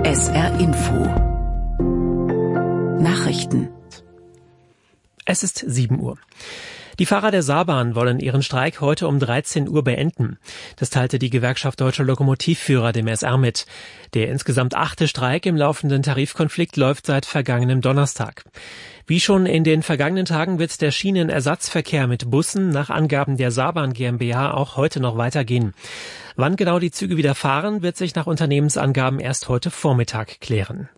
SR Info Nachrichten. Es ist 7 Uhr. Die Fahrer der Saarbahn wollen ihren Streik heute um 13 Uhr beenden. Das teilte die Gewerkschaft Deutscher Lokomotivführer dem SR mit. Der insgesamt 8. Streik im laufenden Tarifkonflikt läuft seit vergangenem Donnerstag. Wie schon in den vergangenen Tagen wird der Schienenersatzverkehr mit Bussen nach Angaben der Saarbahn GmbH auch heute noch weitergehen. Wann genau die Züge wieder fahren, wird sich nach Unternehmensangaben erst heute Vormittag klären.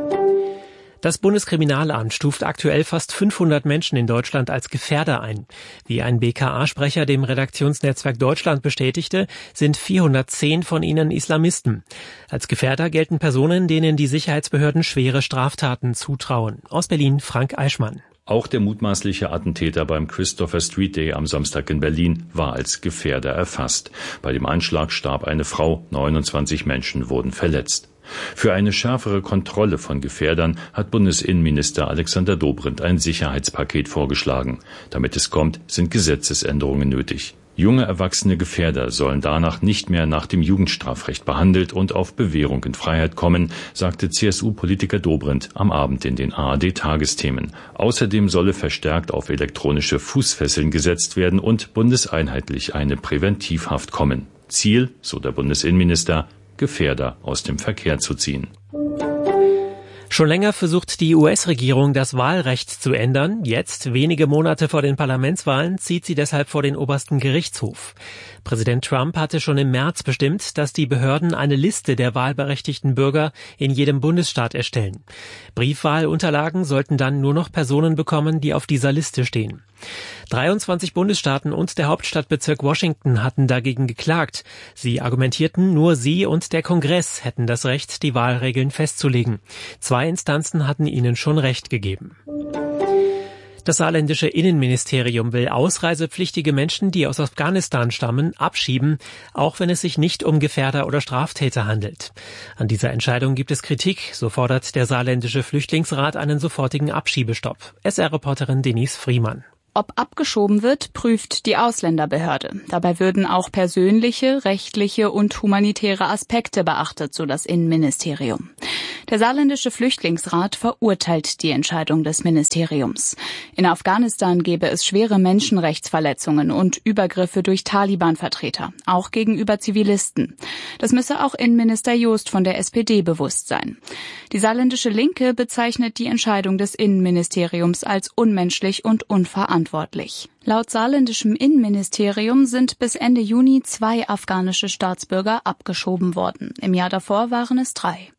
Das Bundeskriminalamt stuft aktuell fast 500 Menschen in Deutschland als Gefährder ein. Wie ein BKA-Sprecher dem Redaktionsnetzwerk Deutschland bestätigte, sind 410 von ihnen Islamisten. Als Gefährder gelten Personen, denen die Sicherheitsbehörden schwere Straftaten zutrauen. Aus Berlin Frank Eichmann. Auch der mutmaßliche Attentäter beim Christopher Street Day am Samstag in Berlin war als Gefährder erfasst. Bei dem Anschlag starb eine Frau, 29 Menschen wurden verletzt. Für eine schärfere Kontrolle von Gefährdern hat Bundesinnenminister Alexander Dobrindt ein Sicherheitspaket vorgeschlagen. Damit es kommt, sind Gesetzesänderungen nötig. Junge erwachsene Gefährder sollen danach nicht mehr nach dem Jugendstrafrecht behandelt und auf Bewährung in Freiheit kommen, sagte CSU-Politiker Dobrindt am Abend in den ARD-Tagesthemen. Außerdem solle verstärkt auf elektronische Fußfesseln gesetzt werden und bundeseinheitlich eine Präventivhaft kommen. Ziel, so der Bundesinnenminister, Gefährder aus dem Verkehr zu ziehen. Schon länger versucht die US-Regierung, das Wahlrecht zu ändern. Jetzt, wenige Monate vor den Parlamentswahlen, zieht sie deshalb vor den obersten Gerichtshof. Präsident Trump hatte schon im März bestimmt, dass die Behörden eine Liste der wahlberechtigten Bürger in jedem Bundesstaat erstellen. Briefwahlunterlagen sollten dann nur noch Personen bekommen, die auf dieser Liste stehen. 23 Bundesstaaten und der Hauptstadtbezirk Washington hatten dagegen geklagt. Sie argumentierten, nur sie und der Kongress hätten das Recht, die Wahlregeln festzulegen. 2 Instanzen hatten ihnen schon Recht gegeben. Das saarländische Innenministerium will ausreisepflichtige Menschen, die aus Afghanistan stammen, abschieben, auch wenn es sich nicht um Gefährder oder Straftäter handelt. An dieser Entscheidung gibt es Kritik, so fordert der saarländische Flüchtlingsrat einen sofortigen Abschiebestopp. SR-Reporterin Denise Friemann. Ob abgeschoben wird, prüft die Ausländerbehörde. Dabei würden auch persönliche, rechtliche und humanitäre Aspekte beachtet, so das Innenministerium. Der saarländische Flüchtlingsrat verurteilt die Entscheidung des Ministeriums. In Afghanistan gebe es schwere Menschenrechtsverletzungen und Übergriffe durch Taliban-Vertreter, auch gegenüber Zivilisten. Das müsse auch Innenminister Joost von der SPD bewusst sein. Die saarländische Linke bezeichnet die Entscheidung des Innenministeriums als unmenschlich und unverantwortlich. Laut saarländischem Innenministerium sind bis Ende Juni 2 afghanische Staatsbürger abgeschoben worden. Im Jahr davor waren es 3.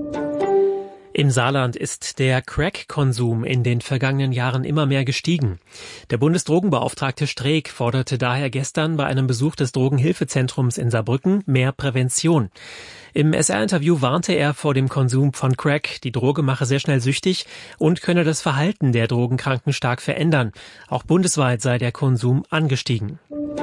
Im Saarland ist der Crack-Konsum in den vergangenen Jahren immer mehr gestiegen. Der Bundesdrogenbeauftragte Streeck forderte daher gestern bei einem Besuch des Drogenhilfezentrums in Saarbrücken mehr Prävention. Im SR-Interview warnte er vor dem Konsum von Crack. Die Droge mache sehr schnell süchtig und könne das Verhalten der Drogenkranken stark verändern. Auch bundesweit sei der Konsum angestiegen.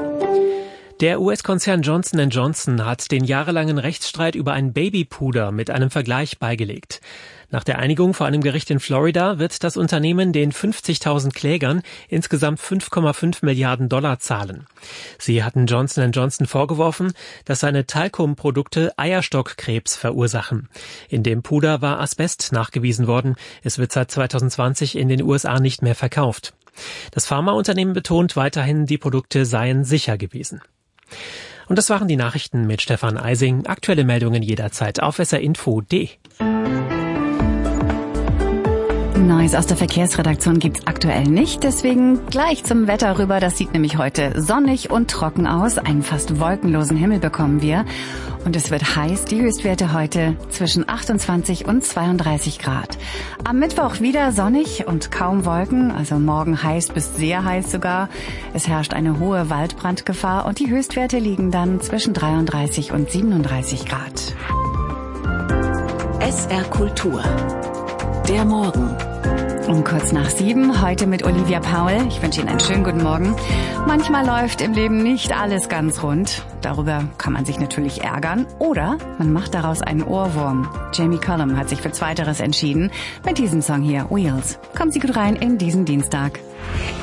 Der US-Konzern Johnson & Johnson hat den jahrelangen Rechtsstreit über ein Babypuder mit einem Vergleich beigelegt. Nach der Einigung vor einem Gericht in Florida wird das Unternehmen den 50.000 Klägern insgesamt $5,5 Milliarden zahlen. Sie hatten Johnson & Johnson vorgeworfen, dass seine Talkumprodukte Eierstockkrebs verursachen. In dem Puder war Asbest nachgewiesen worden. Es wird seit 2020 in den USA nicht mehr verkauft. Das Pharmaunternehmen betont weiterhin, die Produkte seien sicher gewesen. Und das waren die Nachrichten mit Stefan Eising. Aktuelle Meldungen jederzeit auf srinfo.de. Neues aus der Verkehrsredaktion gibt's aktuell nicht, deswegen gleich zum Wetter rüber. Das sieht nämlich heute sonnig und trocken aus. Einen fast wolkenlosen Himmel bekommen wir. Und es wird heiß. Die Höchstwerte heute zwischen 28 und 32 Grad. Am Mittwoch wieder sonnig und kaum Wolken, also morgen heiß bis sehr heiß sogar. Es herrscht eine hohe Waldbrandgefahr und die Höchstwerte liegen dann zwischen 33 und 37 Grad. SR Kultur. Der Morgen. Um kurz nach 7, heute mit Olivia Paul. Ich wünsche Ihnen einen schönen guten Morgen. Manchmal läuft im Leben nicht alles ganz rund. Darüber kann man sich natürlich ärgern oder man macht daraus einen Ohrwurm. Jamie Cullum hat sich für Zweiteres entschieden mit diesem Song hier, Wheels. Kommen Sie gut rein in diesen Dienstag.